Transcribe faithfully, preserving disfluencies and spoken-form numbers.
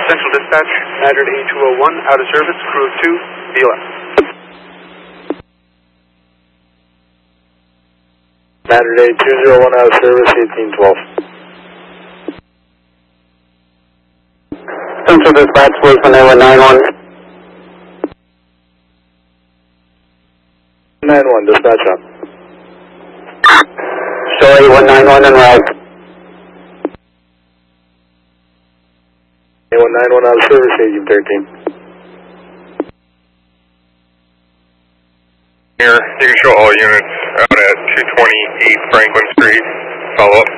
Central Dispatch, Madrid A two oh one, out of service, crew of two, V L S. Madrid A two oh one, out of service, eighteen twelve. Central Dispatch, voice on one nine one. nine one, dispatch up. Story one nine one en route. one nine one, out of service, eighteen thirteen. Here, you can show all units out at two twenty-eight Franklin Street. Follow up.